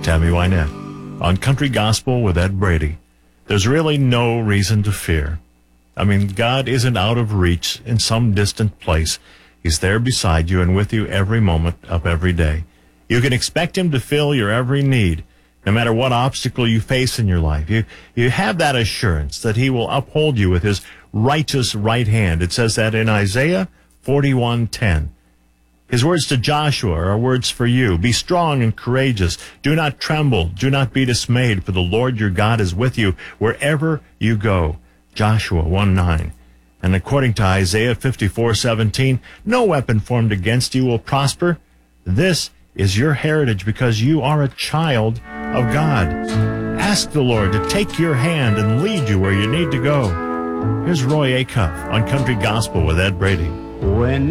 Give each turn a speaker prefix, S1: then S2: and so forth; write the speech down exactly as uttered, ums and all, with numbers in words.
S1: Tammy Wynette on Country Gospel with Ed Brady. There's really no reason to fear. I mean, God isn't out of reach in some distant place. He's there beside you and with you every moment of every day. You can expect him to fill your every need, no matter what obstacle you face in your life. You, you have that assurance that he will uphold you with his righteous right hand. It says that in Isaiah forty-one ten. His words to Joshua are words for you. Be strong and courageous. Do not tremble. Do not be dismayed, for the Lord your God is with you wherever you go. Joshua one nine. And according to Isaiah fifty-four seventeen, no weapon formed against you will prosper. This is your heritage because you are a child of God. Ask the Lord to take your hand and lead you where you need to go. Here's Roy Acuff on Country Gospel with Ed Brady.
S2: When